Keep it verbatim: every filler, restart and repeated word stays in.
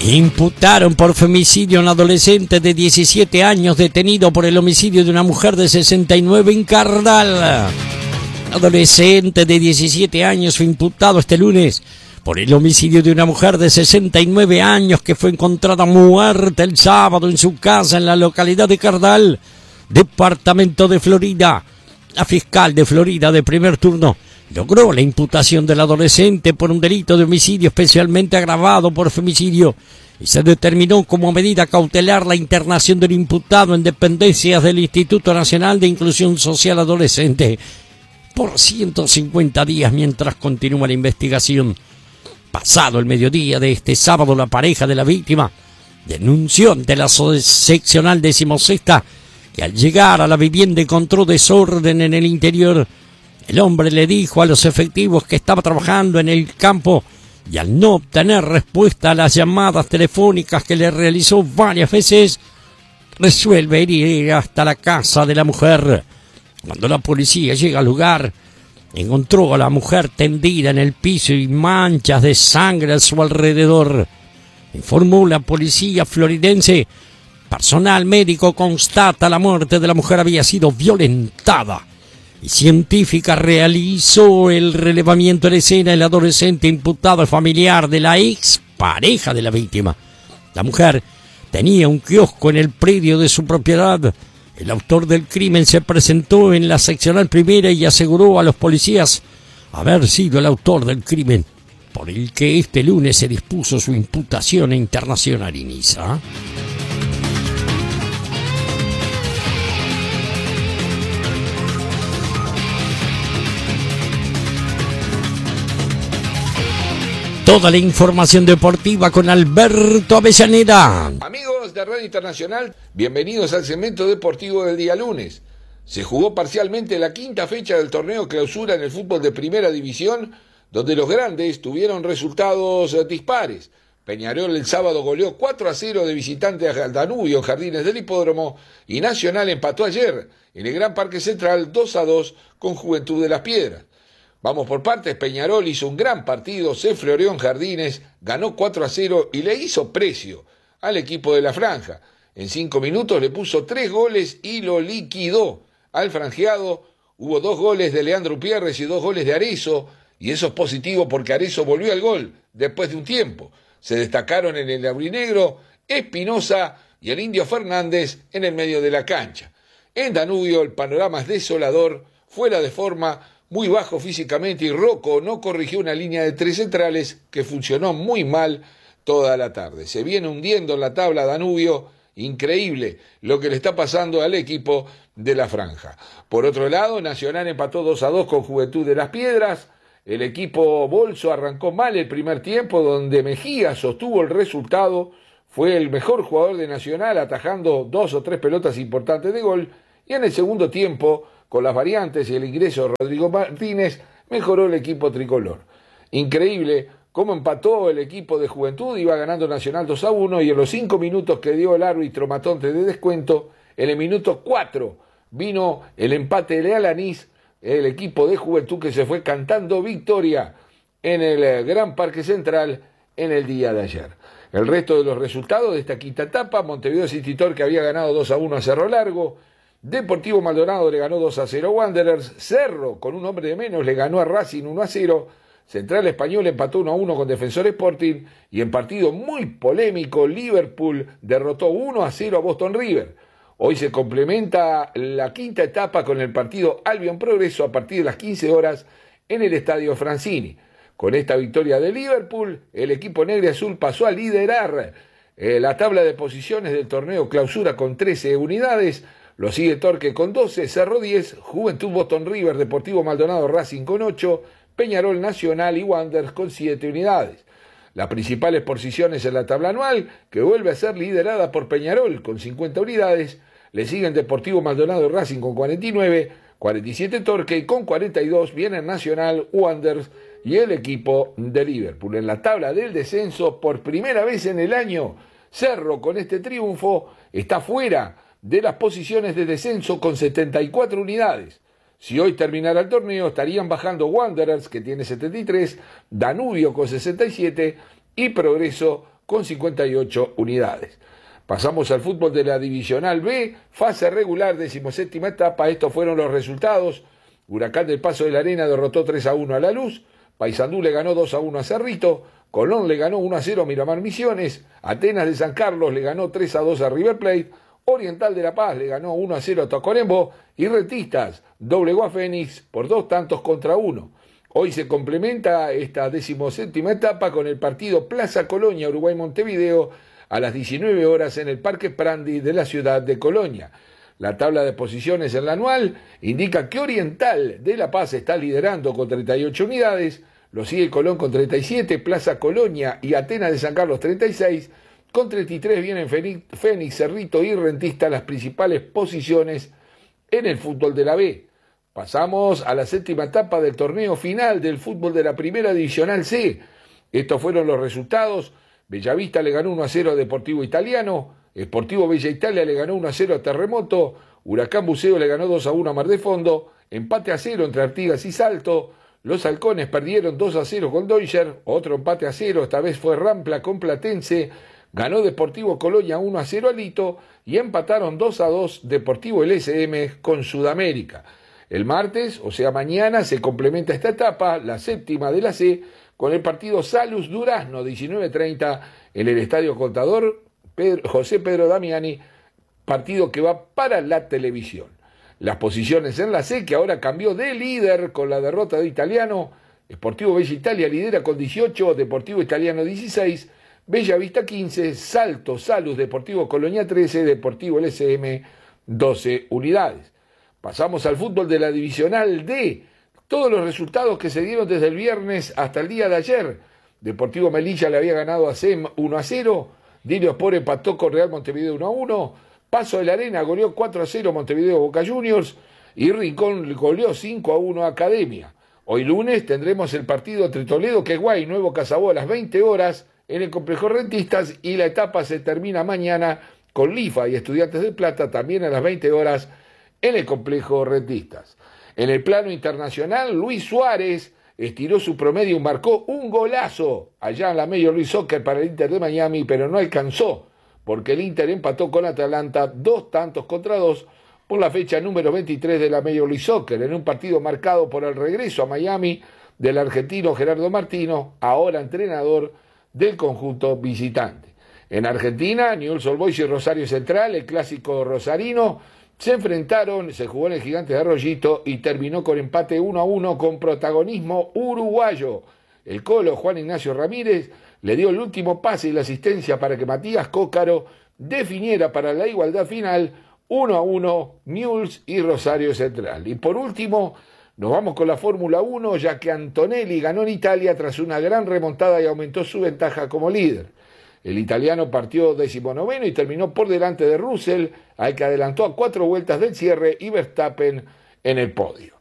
Imputaron por femicidio a un adolescente de diecisiete años detenido por el homicidio de una mujer de sesenta y nueve en Cardal. Un adolescente de diecisiete años fue imputado este lunes por el homicidio de una mujer de sesenta y nueve años que fue encontrada muerta el sábado en su casa en la localidad de Cardal, departamento de Florida. La fiscal de Florida de primer turno logró la imputación del adolescente por un delito de homicidio especialmente agravado por femicidio y se determinó como medida cautelar la internación del imputado en dependencias del Instituto Nacional de Inclusión Social Adolescente por ciento cincuenta días mientras continúa la investigación. Pasado el mediodía de este sábado, la pareja de la víctima denunció ante la seccional decimosexta que al llegar a la vivienda encontró desorden en el interior. El hombre le dijo a los efectivos que estaba trabajando en el campo y al no obtener respuesta a las llamadas telefónicas que le realizó varias veces, resuelve ir hasta la casa de la mujer. Cuando la policía llega al lugar, encontró a la mujer tendida en el piso y manchas de sangre a su alrededor. Informó la policía floridense. Personal médico constata la muerte de la mujer había sido violentada y científica realizó el relevamiento de la escena. El adolescente imputado es familiar de la ex pareja de la víctima. La mujer tenía un kiosco en el predio de su propiedad. El autor del crimen se presentó en la seccional primera y aseguró a los policías haber sido el autor del crimen, por el que este lunes se dispuso su imputación e internación a Niza. Toda la información deportiva con Alberto Avellaneda. Amigos de Radio Internacional, bienvenidos al segmento deportivo del día lunes. Se jugó parcialmente la quinta fecha del torneo Clausura en el fútbol de Primera División, donde los grandes tuvieron resultados dispares. Peñarol el sábado goleó cuatro a cero de visitante al Danubio en Jardines del Hipódromo y Nacional empató ayer en el Gran Parque Central dos a dos con Juventud de las Piedras. Vamos por partes. Peñarol hizo un gran partido, se floreó en Jardines, ganó cuatro a cero y le hizo precio al equipo de la Franja. En cinco minutos le puso tres goles y lo liquidó al franjeado. Hubo dos goles de Leandro Pierres y dos goles de Arezzo, y eso es positivo porque Arezzo volvió al gol después de un tiempo. Se destacaron en el aurinegro Espinosa y el Indio Fernández en el medio de la cancha. En Danubio el panorama es desolador, fuera de forma, muy bajo físicamente, y Rocco no corrigió una línea de tres centrales que funcionó muy mal toda la tarde. Se viene hundiendo en la tabla Danubio, increíble lo que le está pasando al equipo de la Franja. Por otro lado, Nacional empató dos a dos con Juventud de las Piedras. El equipo Bolso arrancó mal el primer tiempo, donde Mejía sostuvo el resultado, fue el mejor jugador de Nacional, atajando dos o tres pelotas importantes de gol, y en el segundo tiempo, con las variantes y el ingreso de Rodrigo Martínez, mejoró el equipo tricolor. Increíble cómo empató el equipo de Juventud, iba ganando Nacional dos a uno, y en los cinco minutos que dio el árbitro Matonte de descuento, en el minuto cuatro vino el empate de Alanís, el equipo de Juventud que se fue cantando victoria en el Gran Parque Central en el día de ayer. El resto de los resultados de esta quinta etapa: Montevideo City Torque, que había ganado dos a uno a Cerro Largo. Deportivo Maldonado le ganó dos a cero a Wanderers. Cerro, con un hombre de menos, le ganó a Racing uno a cero. Central Español empató uno a uno con Defensor Sporting. Y en partido muy polémico, Liverpool derrotó uno a cero a Boston River. Hoy se complementa la quinta etapa con el partido Albion Progreso a partir de las quince horas en el Estadio Francini. Con esta victoria de Liverpool, el equipo negro y azul pasó a liderar eh, la tabla de posiciones del torneo Clausura con trece unidades. Lo sigue Torque con doce, Cerro diez, Juventud Boston River, Deportivo Maldonado Racing con ocho, Peñarol Nacional y Wanderers con siete unidades. Las principales posiciones en la tabla anual, que vuelve a ser liderada por Peñarol con cincuenta unidades, le siguen Deportivo Maldonado Racing con cuarenta y nueve, cuarenta y siete Torque, y con cuarenta y dos vienen Nacional, Wanderers y el equipo de Liverpool. En la tabla del descenso, por primera vez en el año, Cerro con este triunfo está fuera de las posiciones de descenso con setenta y cuatro unidades. Si hoy terminara el torneo, estarían bajando Wanderers, que tiene setenta y tres, Danubio con sesenta y siete y Progreso con cincuenta y ocho unidades. Pasamos al fútbol de la Divisional B, fase regular, decimoséptima etapa. Estos fueron los resultados. Huracán del Paso de la Arena derrotó tres a uno a La Luz. Paysandú le ganó dos a uno a Cerrito. Colón le ganó uno a cero a Miramar Misiones. Atenas de San Carlos le ganó tres a dos a River Plate. Oriental de La Paz le ganó uno a cero a Tacuarembó. Y Rentistas doblegó a Fénix por dos tantos contra uno. Hoy se complementa esta decimoséptima etapa con el partido Plaza Colonia Uruguay-Montevideo a las diecinueve horas en el Parque Prandi de la ciudad de Colonia. La tabla de posiciones en la anual indica que Oriental de La Paz está liderando con treinta y ocho unidades, lo sigue Colón con treinta y siete, Plaza Colonia y Atenas de San Carlos treinta y seis, con treinta y tres vienen Fénix, Cerrito y Rentista las principales posiciones en el fútbol de la B. Pasamos a la séptima etapa del torneo final del fútbol de la Primera Divisional C. Estos fueron los resultados. Bellavista le ganó uno a cero a Deportivo Italiano, Sportivo Bella Italia le ganó uno a cero a Terremoto, Huracán Buceo le ganó dos a uno a Mar de Fondo, empate a cero entre Artigas y Salto, los Halcones perdieron dos a cero con Deutscher, otro empate a cero, esta vez fue Rampla con Platense, ganó Deportivo Colonia uno a cero a Lito y empataron dos a dos Deportivo L S M con Sudamérica. El martes, o sea mañana, se complementa esta etapa, la séptima de la C, con el partido Salus Durazno, diecinueve treinta, en el Estadio Contador Pedro, José Pedro Damiani, partido que va para la televisión. Las posiciones en la C, que ahora cambió de líder con la derrota de Italiano. Sportivo Bella Italia lidera con dieciocho, Deportivo Italiano dieciséis, Bella Vista quince, Salto, Salus, Deportivo Colonia trece, Deportivo L S M doce unidades. Pasamos al fútbol de la Divisional D. Todos los resultados que se dieron desde el viernes hasta el día de ayer. Deportivo Melilla le había ganado a C E M uno a cero. Dinio Sport empató con Real Montevideo uno a uno. Paso de la Arena goleó cuatro a cero Montevideo Boca Juniors. Y Rincón goleó cinco a uno a Academia. Hoy lunes tendremos el partido entre Toledo, Queguay y Nuevo Casabó a las veinte horas en el Complejo Rentistas. Y la etapa se termina mañana con Lifa y Estudiantes de Plata también a las veinte horas en el Complejo Rentistas. En el plano internacional, Luis Suárez estiró su promedio y marcó un golazo allá en la Major League Soccer para el Inter de Miami, pero no alcanzó, porque el Inter empató con Atalanta dos tantos contra dos por la fecha número veintitrés de la Major League Soccer, en un partido marcado por el regreso a Miami del argentino Gerardo Martino, ahora entrenador del conjunto visitante. En Argentina, Newell's Old Boys y Rosario Central, el clásico rosarino, se enfrentaron, se jugó en el Gigante de Arroyito y terminó con empate uno a uno con protagonismo uruguayo. El Colo, Juan Ignacio Ramírez, le dio el último pase y la asistencia para que Matías Cócaro definiera para la igualdad final uno a uno Newell's y Rosario Central. Y por último, nos vamos con la Fórmula uno, ya que Antonelli ganó en Italia tras una gran remontada y aumentó su ventaja como líder. El italiano partió decimonoveno y terminó por delante de Russell, al que adelantó a cuatro vueltas del cierre, y Verstappen en el podio.